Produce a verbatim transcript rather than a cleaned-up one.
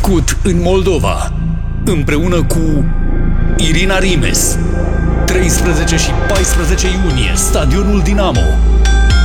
născut în Moldova, împreună cu Irina Rimes. treisprezece și paisprezece iunie, Stadionul Dinamo.